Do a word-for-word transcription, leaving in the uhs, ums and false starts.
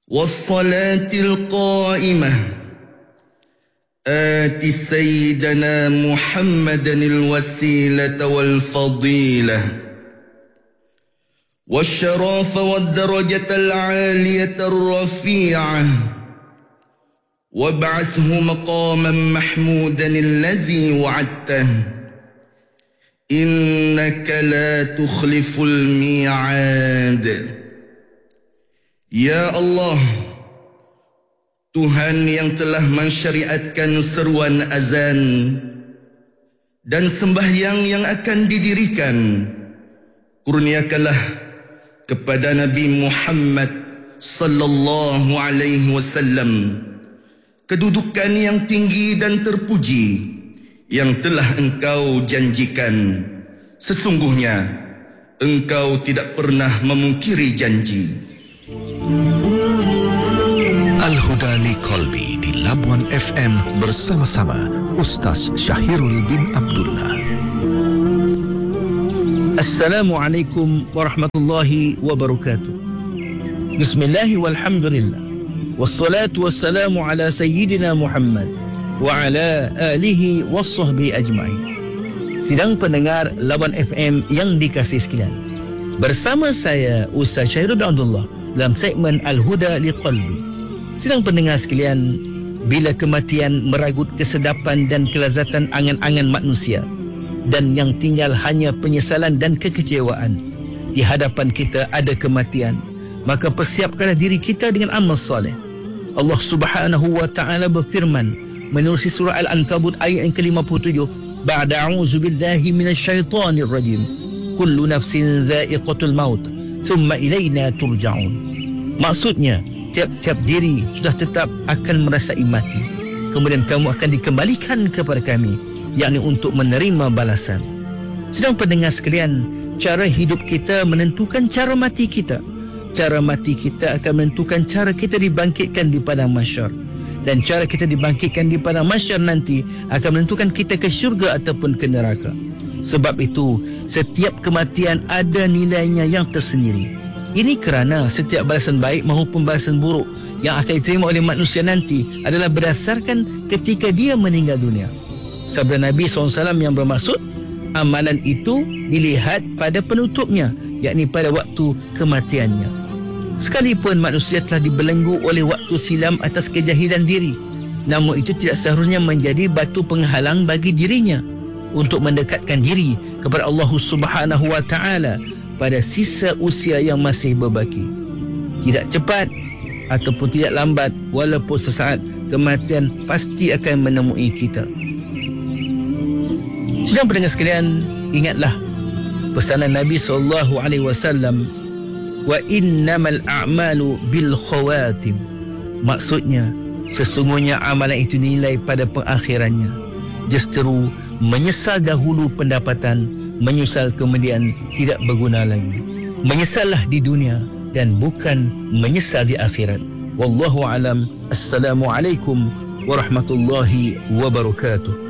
والصلاة القائمة آت سيدنا محمدا الوسيلة والفضيلة والشرف والدرجة العالية الرفيعة وابعثه مقاما محمودا الذي وعدته إنك لا تخلف الميعاد. Ya Allah, Tuhan yang telah mensyariatkan seruan azan dan sembahyang yang akan didirikan, kurniakanlah kepada Nabi Muhammad sallallahu alaihi wasallam kedudukan yang tinggi dan terpuji yang telah Engkau janjikan. Sesungguhnya Engkau tidak pernah memungkiri janji. Al-Huda li Qalbi di Labuan F M bersama-sama Ustaz Syahirul bin Abdullah. Assalamualaikum warahmatullahi wabarakatuh. Bismillahi walhamdulillah. Wassalatu wassalamu ala sayyidina Muhammad wa ala alihi wassahbihi ajma'in. Sidang pendengar Labuan F M yang dikasihi sekalian, bersama saya Ustaz Syahirul bin Abdullah dalam segmen Al-Huda li Qalbi. Sidang pendengar sekalian, bila kematian meragut kesedapan dan kelazatan angan-angan manusia dan yang tinggal hanya penyesalan dan kekecewaan, di hadapan kita ada kematian, maka persiapkanlah diri kita dengan amal soleh. Allah Subhanahu wa taala berfirman menerusi surah Al-Ankabut ayat yang ke lima puluh tujuh, ba'da a'udzu billahi minasyaitonir rajim, kullu nafsin dha'iqatul maut thumma ilaina turja'un. Maksudnya, tiap-tiap diri sudah tetap akan merasai mati, kemudian kamu akan dikembalikan kepada kami, yakni untuk menerima balasan. Sedang pendengar sekalian, cara hidup kita menentukan cara mati kita. Cara mati kita akan menentukan cara kita dibangkitkan di padang mahsyar, dan cara kita dibangkitkan di padang mahsyar nanti akan menentukan kita ke syurga ataupun ke neraka. Sebab itu, setiap kematian ada nilainya yang tersendiri. Ini kerana setiap balasan baik maupun balasan buruk yang akan diterima oleh manusia nanti adalah berdasarkan ketika dia meninggal dunia. Sabda Nabi sallallahu alaihi wasallam yang bermaksud, amalan itu dilihat pada penutupnya, yakni pada waktu kematiannya. Sekalipun manusia telah dibelenggu oleh waktu silam atas kejahilan diri, namun itu tidak seharusnya menjadi batu penghalang bagi dirinya untuk mendekatkan diri kepada Allah Subhanahu wa taala pada sisa usia yang masih berbaki. Tidak cepat ataupun tidak lambat, walaupun sesaat, kematian pasti akan menemui kita. Sedang pendengar sekalian, ingatlah pesanan Nabi sallallahu alaihi wasallam, wa innamal a'malu bil khawatim. Maksudnya, sesungguhnya amalan itu dinilai pada pengakhirannya. Justeru menyesal dahulu pendapatan, menyesal kemudian tidak berguna lagi. Menyesallah di dunia dan bukan menyesal di akhirat. Wallahu alam. Assalamualaikum warahmatullahi wabarakatuh.